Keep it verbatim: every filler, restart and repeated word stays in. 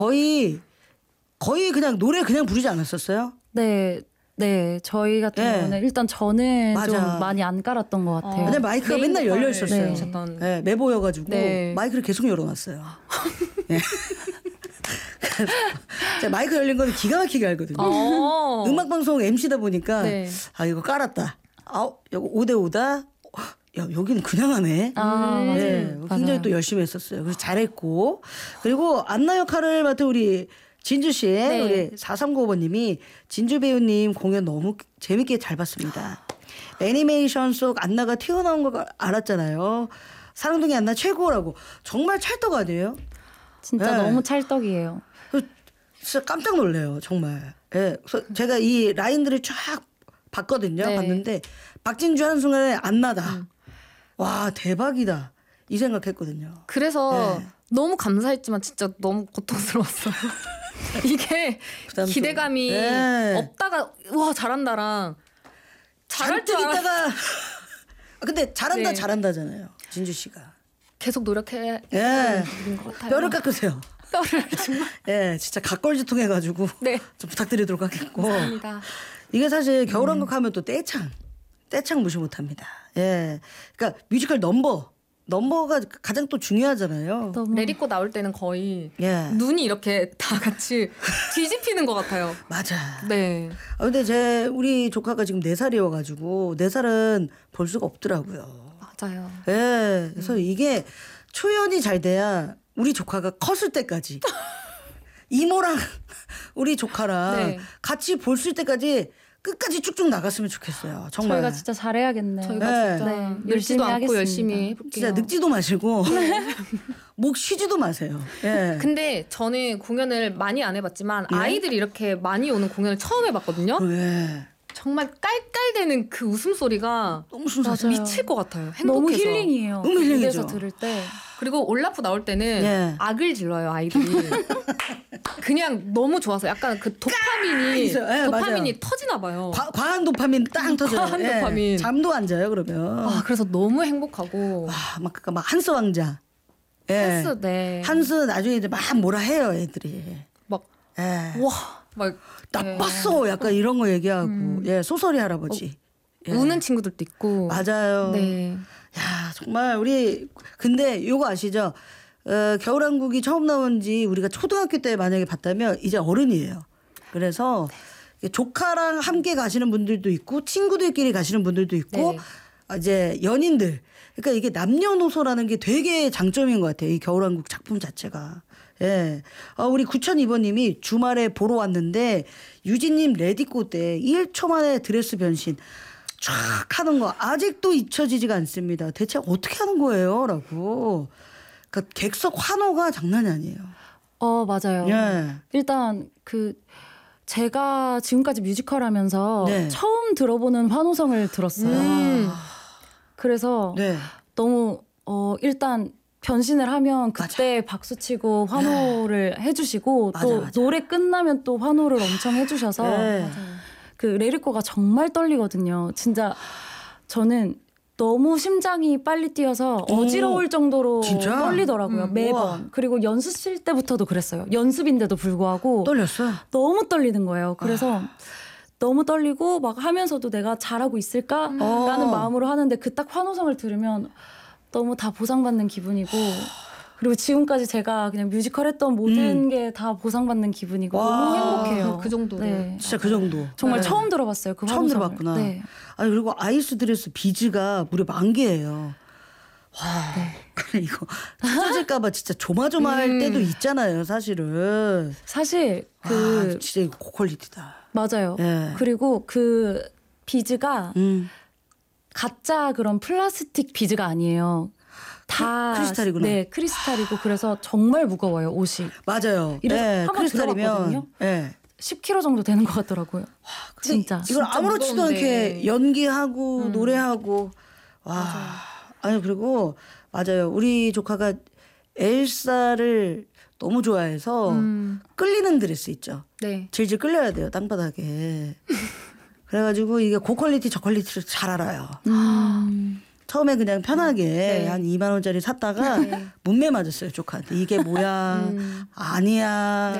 거의 거의 그냥 노래 그냥 부르지 않았었어요? 네. 네, 저희 같은 네. 경우는 일단 저는 맞아. 좀 많이 안 깔았던 것 같아요. 근데 마이크가 맨날 열려 있었어요. 네. 네, 매보여가지고 네. 마이크를 계속 열어놨어요. 네. 제가 마이크 열린 거는 기가 막히게 알거든요. 어. 음악방송 엠씨다 보니까 네. 아 이거 깔았다. 아 이거 오 대 오다. 야 여기는 그냥 하네. 아, 맞아요. 네, 굉장히 맞아요. 또 열심히 했었어요. 그래서 잘했고 그리고 안나 역할을 맡은 우리 진주 씨, 네. 우리 사삼구오 번님이 진주 배우님 공연 너무 재밌게 잘 봤습니다. 애니메이션 속 안나가 튀어나온 거 알았잖아요. 사랑둥이 안나 최고라고. 정말 찰떡 아니에요? 진짜 네. 너무 찰떡이에요. 진짜 깜짝 놀래요, 정말. 예. 그래서 제가 이 라인들을 쫙 봤거든요. 네. 봤는데 박진주 한순간에 안나다. 음. 와 대박이다. 이 생각했거든요. 그래서 네. 너무 감사했지만 진짜 너무 고통스러웠어요. 이게 부담스러워. 기대감이 네. 없다가 와 잘한다랑 잘할 줄 잔뜩 알아. 있다가 아, 근데 잘한다 네. 잘한다잖아요. 진주 씨가. 계속 노력해. 예. 있는 것 같아요. 뼈를 깎으세요. 뼈를 정말. 예, 진짜 각골지 통해가지고 네. 좀 부탁드리도록 하겠고. 감사합니다. 이게 사실 겨울왕국 하면 또 떼창, 떼창 무시 못합니다. 예, 그러니까 뮤지컬 넘버, 넘버가 가장 또 중요하잖아요. 너무 레디코 나올 때는 거의 예, 눈이 이렇게 다 같이 뒤집히는 것 같아요. 맞아. 네. 아, 근데 제 우리 조카가 지금 네 살이어가지고 네 살은 볼 수가 없더라고요. 맞아요. 예, 그래서 이게 초연이 잘 돼야 우리 조카가 컸을 때까지 이모랑 우리 조카랑 네. 같이 볼 수 있을 때까지 끝까지 쭉쭉 나갔으면 좋겠어요. 정말. 저희가 진짜 잘해야겠네요. 저희가 네. 진짜 네, 늙지도 열심히 않고 하겠습니다. 열심히 해볼게요. 진짜 늙지도 마시고 목 쉬지도 마세요. 예. 근데 저는 공연을 많이 안 해봤지만 예? 아이들이 이렇게 많이 오는 공연을 처음 해봤거든요. 예. 정말 깔깔대는 그 웃음소리가 너무 순수하죠. 맞아요. 미칠 것 같아요. 행복해서. 너무 힐링이에요. 너무 힐링이죠. 무대에서 들을 때. 그리고 올라프 나올 때는 예. 악을 질러요 아이들이. 그냥 너무 좋아서 약간 그 도파민이 있어요. 예, 도파민이 맞아요. 터지나 봐요. 과, 과한 도파민 땅 터져요. 과한 예. 도파민. 잠도 안 자요 그러면. 아 그래서 너무 행복하고 와, 막, 그니까 막 한스 왕자. 예. 한스 네. 한스 나중에 이제 막 뭐라 해요 애들이. 막 예. 와, 막 나빴어 약간 이런 거 얘기하고. 음. 예, 소설이 할아버지. 예. 우는 친구들도 있고. 맞아요. 네. 야 정말 우리 근데 요거 아시죠? 어, 겨울왕국이 처음 나온 지 우리가 초등학교 때 만약에 봤다면 이제 어른이에요. 그래서 조카랑 함께 가시는 분들도 있고 친구들끼리 가시는 분들도 있고 네. 아, 이제 연인들. 그러니까 이게 남녀노소라는 게 되게 장점인 것 같아요. 이 겨울왕국 작품 자체가. 예. 아, 우리 구천이 번님이 주말에 보러 왔는데 유진님 레디코 때 일 초 만에 드레스 변신 쫙 하는 거 아직도 잊혀지지가 않습니다. 대체 어떻게 하는 거예요? 라고. 그러니까 객석 환호가 장난이 아니에요. 어, 맞아요. 예. 일단 그 제가 지금까지 뮤지컬 하면서 네. 처음 들어보는 환호성을 들었어요. 음. 그래서 네. 너무 어 일단 변신을 하면 그때 박수 치고 환호를 해주시고 맞아, 또 맞아. 노래 끝나면 또 환호를 엄청 해주셔서 네. 그 레리코가 정말 떨리거든요. 진짜 저는 너무 심장이 빨리 뛰어서 오, 어지러울 정도로 진짜? 떨리더라고요. 음, 매번. 우와. 그리고 연습실 때부터도 그랬어요. 연습인데도 불구하고 떨렸어요? 너무 떨리는 거예요. 그래서 너무 떨리고 막 하면서도 내가 잘하고 있을까라는 어. 마음으로 하는데 그 딱 환호성을 들으면 너무 다 보상받는 기분이고 그리고 지금까지 제가 그냥 뮤지컬 했던 모든 음. 게 다 보상받는 기분이고 와. 너무 행복해요. 그 정도로. 네. 진짜 그 정도. 정말 네. 처음 들어봤어요. 그 처음 환호성을. 들어봤구나. 네. 아니 그리고 아이스 드레스 비즈가 무려 만 개예요. 와, 그래 이거 찢어질까봐 진짜 조마조마할 음. 때도 있잖아요, 사실은. 사실 아, 그 진짜 이거 고퀄리티다. 맞아요. 예. 그리고 그 비즈가 음, 가짜 그런 플라스틱 비즈가 아니에요. 다 크리스탈이구나. 네, 크리스탈이고 그래서 정말 무거워요, 옷이. 맞아요. 이래서 예, 한번 크리스탈이면 들어봤거든요. 예. 십 킬로그램 정도 되는 것 같더라고요. 진짜. 이걸 진짜 아무렇지도 무거운데. 않게 연기하고 음. 노래하고 와. 아니 그리고 맞아요. 우리 조카가 엘사를 너무 좋아해서 음. 끌리는 드레스 있죠. 네. 질질 끌려야 돼요 땅바닥에. 그래가지고 이게 고퀄리티 저퀄리티를 잘 알아요. 음. 처음에 그냥 편하게 네. 한 이만 원짜리 샀다가 네. 문매 맞았어요 조카한테. 이게 뭐야? 음. 아니야.